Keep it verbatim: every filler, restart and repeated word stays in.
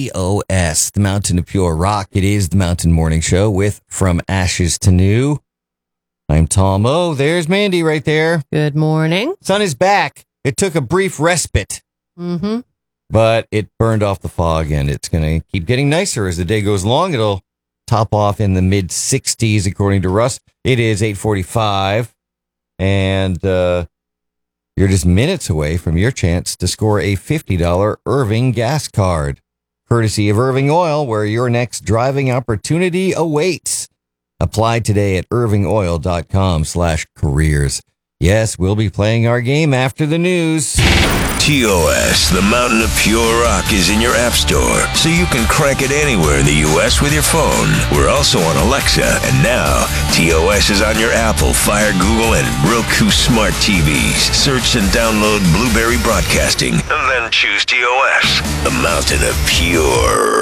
T O S, the Mountain of Pure Rock. It is the Mountain Morning Show with From Ashes to New. I'm Tom O. There's Mandy right there. Good morning. Sun is back. It took a brief respite, Mm-hmm. but it burned off the fog, and it's going to keep getting nicer as the day goes along. It'll top off in the mid sixties, according to Russ. It is eight forty-five, and uh, you're just minutes away from your chance to score a fifty dollars Irving gas card, courtesy of Irving Oil, where your next driving opportunity awaits. Apply today at irvingoil.com slash careers. Yes, we'll be playing our game after the news. T O S, the Mountain of Pure Rock, is in your app store, so you can crank it anywhere in the U S with your phone. We're also on Alexa, and now T O S is on your Apple, Fire, Google, and Roku smart T Vs. Search and download Blueberry Broadcasting, and then choose T O S, the Mountain of Pure